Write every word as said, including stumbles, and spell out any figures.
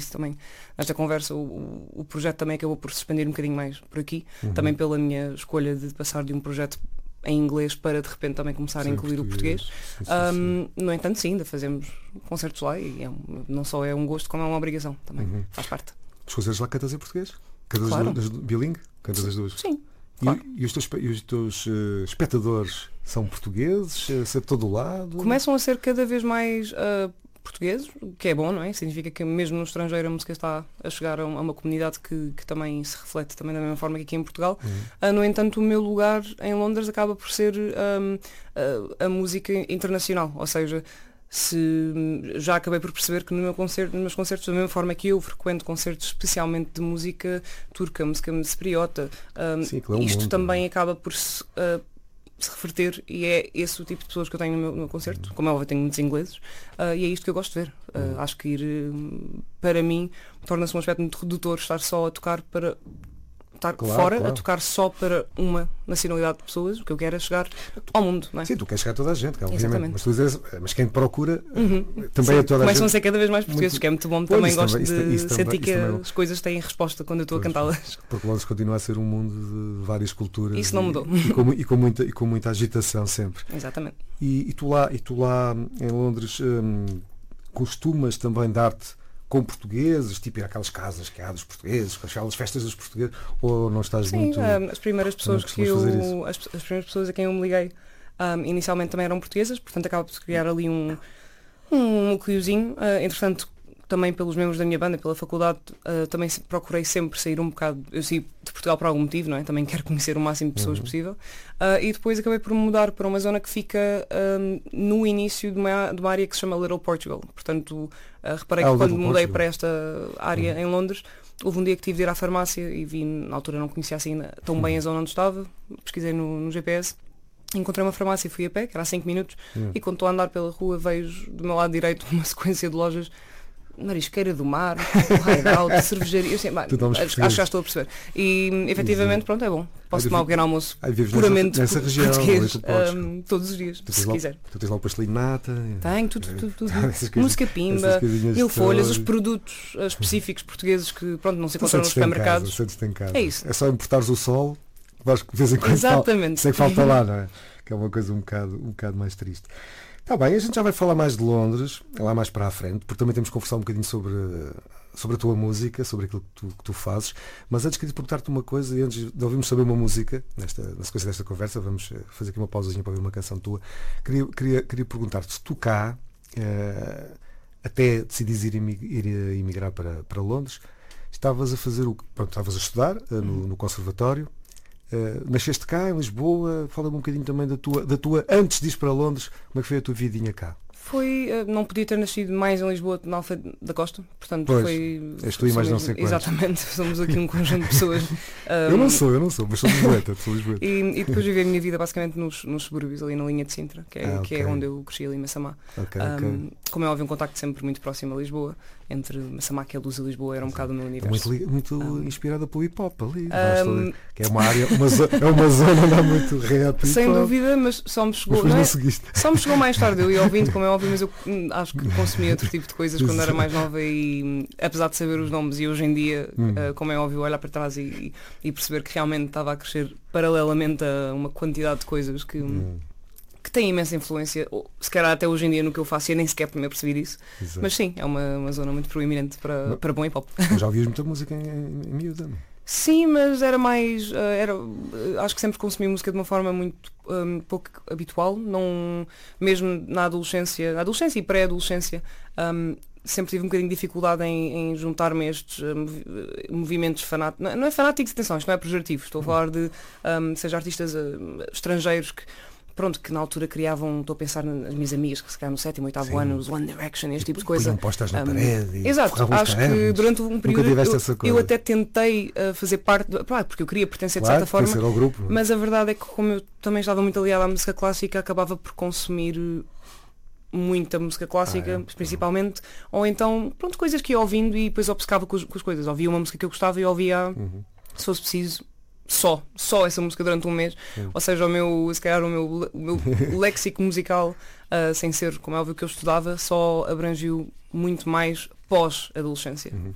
disse também nesta conversa, o, o projeto também acabou por se expandir um bocadinho mais por aqui, Uhum. também pela minha escolha de passar de um projeto em inglês para de repente também começar Sim, a incluir português. o português. Sim, sim, sim. Um, no entanto, sim, ainda fazemos concertos lá e é um, não só é um gosto como é uma obrigação também, Uhum. faz parte. Os concertos lá cantas em português? Cantas Claro. das, das, bilingue? Cantas as duas? Sim. E, Claro. e os teus, espe- e os teus eh, espectadores são portugueses? Eh, São de todo o lado? Começam a ser cada vez mais uh, portugueses, o que é bom, não é? Significa que mesmo no estrangeiro a música está a chegar a uma, a uma comunidade que, que também se reflete também da mesma forma que aqui em Portugal. Uhum. Uh, no entanto, o meu lugar em Londres acaba por ser um, a, a música internacional, ou seja, se já acabei por perceber que no meu concerto, nos meus concertos, da mesma forma que eu frequento concertos especialmente de música turca, música cipriota, um, Sim, aquilo é um isto mundo, também não é? acaba por se, uh, se reverter e é esse o tipo de pessoas que eu tenho no meu, no meu concerto. Como é óbvio, eu tenho muitos ingleses uh, e é isto que eu gosto de ver. Uh, Uhum. Acho que ir, uh, para mim, torna-se um aspecto muito redutor estar só a tocar para estar Claro, fora, claro. a tocar só para uma nacionalidade de pessoas. O que eu quero é chegar ao mundo, não é? Sim, tu queres chegar a toda a gente, obviamente. Exatamente. Mas, tu dizes, mas quem te procura Uhum. também Sim, é toda a começam a gente. ser cada vez mais portugueses, muito- que é muito bom. Pois, Também isso gosto também- isso- de isso também- sentir que isso também é as coisas têm resposta quando eu estou a Pois, cantá-las. Porque Londres continua a ser um mundo de várias culturas. Isso não e- mudou. E, com, mu- e, com muita, e com muita agitação sempre. Exatamente. E, e, tu lá, e tu lá em Londres hum, costumas também dar-te com portugueses, tipo ir àquelas casas que há dos portugueses, com aquelas festas dos portugueses, ou não estás Sim, muito... um, as primeiras pessoas não que eu, costumas fazer isso? as, as primeiras pessoas a quem eu me liguei um, inicialmente também eram portuguesas, portanto acaba por se criar ali um, um núcleozinho. Uh, entretanto, também pelos membros da minha banda, pela faculdade, uh, também se- procurei sempre sair um bocado, eu saí de Portugal por algum motivo, não é? Também quero conhecer o máximo de pessoas Uhum. possível. Uh, e depois acabei por mudar para uma zona que fica um, no início de uma, de uma área que se chama Little Portugal. Portanto, uh, reparei Ah, que o quando Little mudei Portugal. para esta área em Londres, houve um dia que tive de ir à farmácia e vi, na altura não conhecia assim tão bem a zona onde estava, pesquisei no, no G P S, encontrei uma farmácia e fui a pé, que era a cinco minutos, Hum. e quando estou a andar pela rua vejo do meu lado direito uma sequência de lojas, Marisqueira do Mar, Hideout, cervejaria, eu sei, bah, Tu nomes acho, acho que portugueses. já estou a perceber. E efetivamente, pronto, é bom. Posso Ai, tomar eu um pequeno almoço Ai, vives puramente nessa, nessa por- região, português, Little Portugal. um, todos os dias, Tu tens se lá- quiser. Tu tens lá o pastelinho de nata. Tenho tudo, tudo, tudo. Essas coisas- Música essas pimba, coisinhas mil folhas, os todas. produtos uh, específicos portugueses que pronto, não se Tu encontram nos sentes-te em casa, supermercados. sentes-te em casa. É isso. É só importares o sol, vais de vez em quando Exatamente. sei que falta lá, não é? Que é uma coisa um bocado, um bocado mais triste. Está bem, a gente já vai falar mais de Londres, lá mais para a frente, porque também temos que conversar um bocadinho sobre, sobre a tua música, sobre aquilo que tu, que tu fazes. Mas antes queria perguntar-te uma coisa, e antes de ouvirmos saber uma música, nesta, na sequência desta conversa, vamos eh, fazer aqui uma pausazinha para ouvir uma canção tua. Queria, queria, queria perguntar-te se tu cá, eh, até decidires ir, imi- ir emigrar para, para Londres, estavas a fazer o que? Pronto, estavas a estudar eh, no, no conservatório. Uh, nasceste cá em Lisboa, fala-me um bocadinho também da tua, da tua antes de ir para Londres, como é que foi a tua vidinha cá? Foi, uh, não podia ter nascido mais em Lisboa, na Alfredo da Costa, portanto Pois, foi... és tu e mais não sei quantos. Exatamente, somos aqui um conjunto de pessoas. Eu um, não sou, eu não sou, mas sou lisboeta, sou lisboeta. E, e depois vivi a minha vida basicamente nos, nos subúrbios, ali na linha de Sintra, que é, Ah, que ok. é onde eu cresci, ali em Massamá. Ok, Um, ok. Como é óbvio, um contacto sempre muito próximo a Lisboa, entre Massamá, que é a Luz, e Lisboa, era um bocado o meu É universo. muito, li- muito Um, inspirada pelo hip hop ali, um, basta ali, que é uma área, uma zo- é uma zona onde há muito rap. hip Sem hop, dúvida, mas só me Mas chegou... depois não não é- seguiste. Só me chegou mais tarde, eu ia ouvindo, como é óbvio, mas eu hum, acho que consumia outro tipo de coisas quando era mais nova e hum, apesar de saber os nomes e hoje em dia, Hum. uh, como é óbvio, olhar para trás e, e perceber que realmente estava a crescer paralelamente a uma quantidade de coisas que, Hum, que têm imensa influência, ou, se calhar até hoje em dia no que eu faço, e eu nem sequer me apercebi disso, exato. mas sim, é uma, uma zona muito proeminente para, Mas- para bom hip hop. Mas já ouvias muita música em, em, em miúda, não? Sim, mas era mais. uh, era, uh, acho que sempre consumi música de uma forma muito um, pouco habitual, não, mesmo na adolescência, na adolescência e pré-adolescência, um, sempre tive um bocadinho de dificuldade em, em juntar-me a estes uh, movi- uh, movimentos fanáticos. Não, não é fanáticos, atenção, isto não é pejorativo, estou a falar de um, seja artistas uh, estrangeiros que. Pronto, que na altura criavam, estou a pensar nas minhas amigas, que se calhar no sétimo, oitavo Sim. ano, os One Direction, este tipo de coisa. Punham postas na Um, parede e Exato, forravam os acho que cadernos. durante um período tiveste eu, essa eu coisa? até tentei uh, fazer parte, do, claro, porque eu queria pertencer Claro, de certa forma, pertencer ao grupo. mas a verdade é que como eu também estava muito aliada à música clássica, acabava por consumir uh, muita música clássica, Ah, é? principalmente, ou então, pronto, coisas que ia ouvindo e depois obcecava com, as- com as coisas. Ouvia uma música que eu gostava e ouvia, Uhum. se fosse preciso, só, só essa música durante um mês. Sim. Ou seja, o meu, se calhar o meu, le- o meu léxico musical, uh, sem ser, como é óbvio que eu estudava, só abrangiu muito mais pós-adolescência. Uhum.